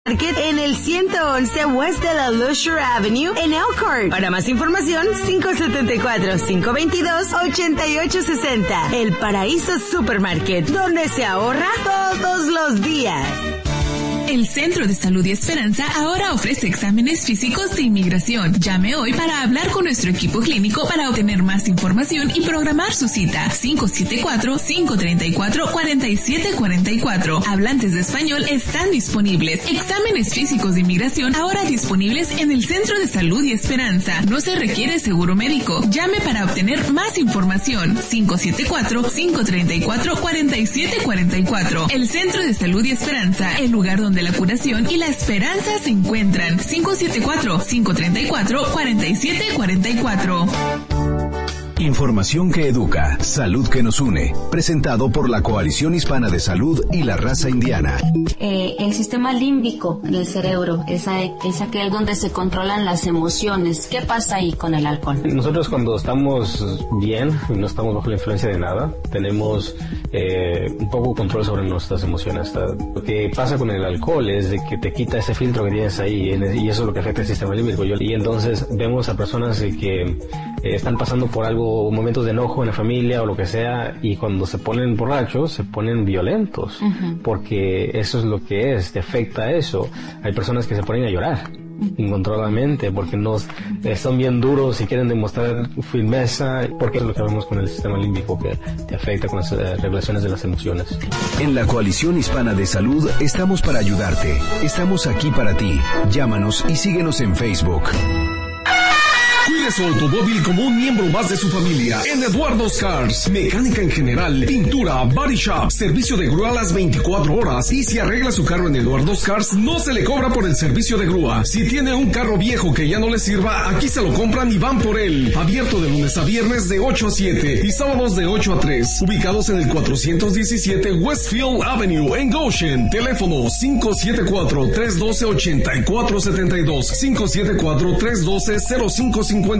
Market en el 111 West de la Lusher Avenue en Elkhart. Para más información, 574-522-8860. El Paraíso Supermarket, donde se ahorra todos los días. El Centro de Salud y Esperanza ahora ofrece exámenes físicos de inmigración. Llame hoy para hablar con nuestro equipo clínico para obtener más información y programar su cita. 574-534-4744. Hablantes de español están disponibles. Exámenes físicos de inmigración ahora disponibles en el Centro de Salud y Esperanza. No se requiere seguro médico. Llame para obtener más información. 574-534-4744. El Centro de Salud y Esperanza, el lugar donde la curación y la esperanza se encuentran. 574-534-4744. Información que educa, salud que nos une. Presentado por la Coalición Hispana de Salud y la Raza Indiana. El sistema límbico del cerebro es aquel donde se controlan las emociones. ¿Qué pasa ahí con el alcohol? Nosotros cuando estamos bien y no estamos bajo la influencia de nada, tenemos un poco control sobre nuestras emociones. Lo que pasa con el alcohol es de que te quita ese filtro que tienes ahí y eso es lo que afecta al sistema límbico. Y entonces vemos a personas que están pasando por algo, momentos de enojo en la familia o lo que sea, y cuando se ponen borrachos se ponen violentos, porque eso es lo que es, te afecta eso. Hay personas que se ponen a llorar incontroladamente porque no están bien duros y quieren demostrar firmeza, porque es lo que vemos con el sistema límbico que te afecta con las regulaciones de las emociones. En la Coalición Hispana de Salud estamos para ayudarte. Estamos aquí para ti. Llámanos y síguenos en Facebook. Cuide su automóvil como un miembro más de su familia en Eduardo's Cars. Mecánica en general, pintura, body shop, servicio de grúa a las 24 horas. Y si arregla su carro en Eduardo's Cars, no se le cobra por el servicio de grúa. Si tiene un carro viejo que ya no le sirva, aquí se lo compran y van por él. Abierto de lunes a viernes de 8 a 7 y sábados de 8 a 3. Ubicados en el 417 Westfield Avenue en Goshen. Teléfono 574-312-8472, 574-312-0551 y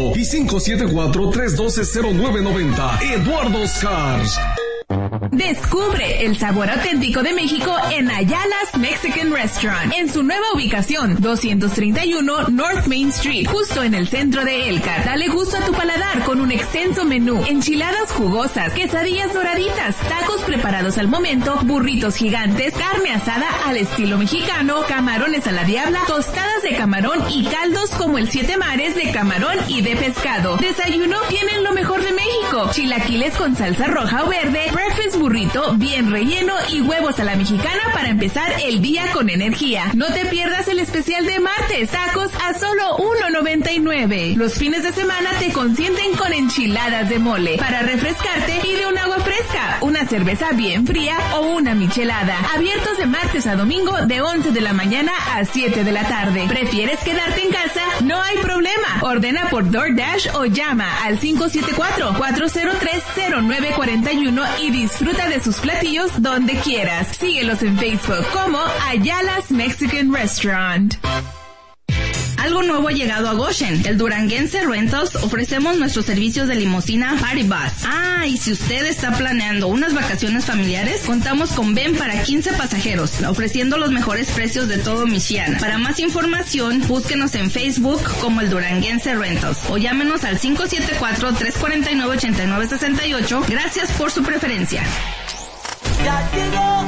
574-312-0990. Eduardo's Cars. Descubre el sabor auténtico de México en Ayala's Mexican Restaurant, en su nueva ubicación, 231 North Main Street, justo en el centro de Elkhart. Dale gusto a tu paladar con un extenso menú: enchiladas jugosas, quesadillas doraditas, tacos preparados al momento, burritos gigantes, carne asada al estilo mexicano, camarones a la diabla, tostadas de camarón y caldos como el Siete Mares de camarón y de pescado. Desayuno, tienen lo mejor de México: chilaquiles con salsa roja o verde, breakfast burrito bien relleno y huevos a la mexicana para empezar el día con energía. No te pierdas el especial de martes, tacos a solo $1.99. Los fines de semana te consienten con enchiladas de mole. Para refrescarte, pide un agua fresca, una cerveza bien fría o una michelada. Abiertos de martes a domingo de 11 de la mañana a 7 de la tarde. ¿Prefieres quedarte en casa? No hay problema. Ordena por DoorDash o llama al 574-403-0941 y disfruta de sus platillos donde quieras. Síguelos en Facebook como Ayala's Mexican Restaurant. Algo nuevo ha llegado a Goshen. El Duranguense Rentals ofrecemos nuestros servicios de limusina Party Bus. Y si usted está planeando unas vacaciones familiares, contamos con ven para 15 pasajeros, ofreciendo los mejores precios de todo Michigan. Para más información, búsquenos en Facebook como el Duranguense Rentals o llámenos al 574-349-8968. Gracias por su preferencia. Ya llegó.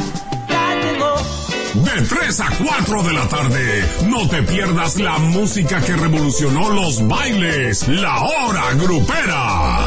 De 3 a 4 de la tarde, no te pierdas la música que revolucionó los bailes, La Hora Grupera.